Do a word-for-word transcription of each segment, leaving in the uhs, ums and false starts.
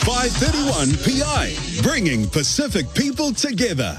five thirty-one P I, bringing Pacific people together.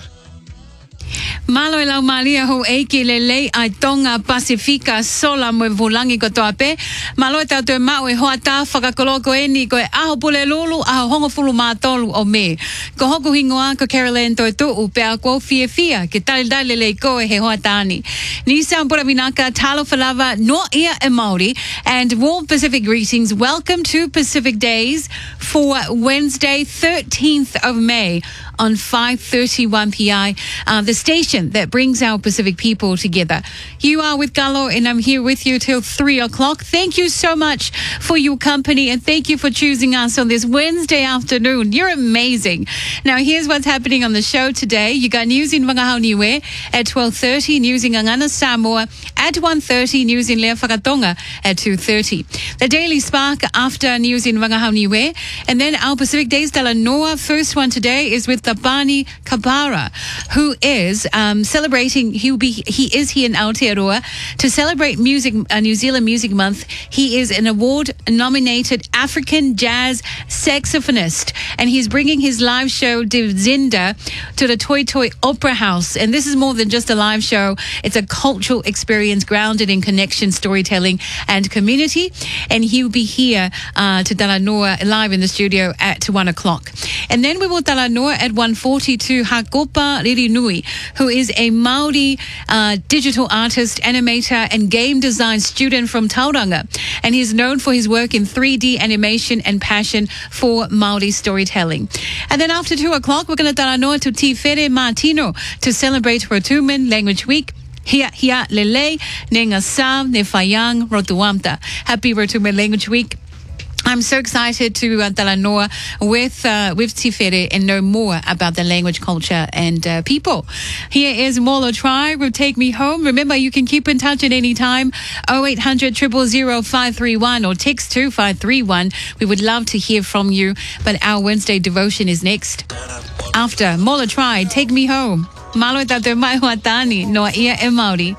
Malo e lau malia ho eiki le lei ai tonga Pasifika sola mo vulangi ko toa pe. Malo e tau te mau e hoa tā whakakoloko e ni ko e aho pule lulu aho hongo fulu mātolu o me. Ko hoku hingoa ko Caroline toi tuu pe a kua fia fia ke tali dali le ko e he hoa tāni. Ni sound pura vinaka talo falava no ia e Māori and warm Pacific greetings. Welcome to Pacific Days for Wednesday thirteenth of May on five thirty-one P I, uh, the station that brings our Pacific people together. You are with Galo and I'm here with you till three o'clock. Thank you so much for your company and thank you for choosing us on this Wednesday afternoon. You're amazing. Now here's what's happening on the show today. You got news in Whangahauniwe at twelve thirty, news in Ngana Samoa at one thirty, news in Lea Whakatonga at two thirty. The Daily Spark after news in Whangahauniwe, and then our Pacific Days Tala Noa. First one today is with Bani Kabara, who is um, celebrating. He'll be. He is here in Aotearoa to celebrate music, uh, New Zealand Music Month. He is an award-nominated African jazz saxophonist, and he's bringing his live show Dizinda to the Toi Toi Opera House. And this is more than just a live show; it's a cultural experience grounded in connection, storytelling, and community. And he'll be here uh, to Talanoa live in the studio at one o'clock, and then we will Talanoa at one forty to Hakopa Ririnui, who is a Māori uh, digital artist, animator, and game design student from Tauranga. And he's known for his work in three D animation and passion for Māori storytelling. And then after two o'clock, we're going to Talanoa to Tifere Martino to celebrate Rotuman Language Week. Hia hia lele, ne ngasa, ne whaiang, rotuamta. Happy Rotuman Language Week. I'm so excited to uh, Talanoa with uh, with Tifere and know more about the language, culture, and uh, people. Here is Molo Try will Take Me Home. Remember, you can keep in touch at any time. oh eight hundred, zero zero zero, five three one or text two five three one. We would love to hear from you. But our Wednesday devotion is next. After Molo Try, Take Me Home. Malo tato mai huatani noa ia e Māori.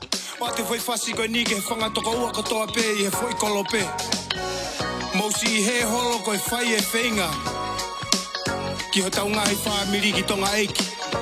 Mausi he holo koe whai e whenga. Ki ho tau ngahi wha miri ki tonga eiki.